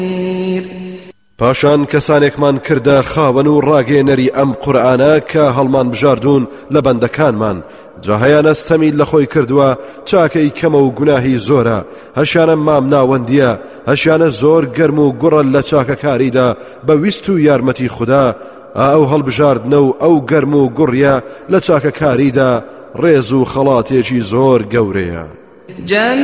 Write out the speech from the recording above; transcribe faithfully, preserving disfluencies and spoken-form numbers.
پاشان کەسانێکمان کردە خاوەن و ڕاگەێنەری ئەم قورئانە کە هەڵمان بژاردوون لە بەندەکانمان جا هەیانە ستەمی لە خۆی کردووە چاکەی کەمە و گوناهی زۆرە هەشیانە مام ناوەندیە هەشیانە زۆر گەرم و گوڕە لە چاکەکاریدا بە ویست و یارمەتی خوددا ئەو هەڵبژاردنە و ئەو گەرم و گوڕیە لە چاکەکاریدا ڕێز و خەڵاتێکی زۆر گەورەیە.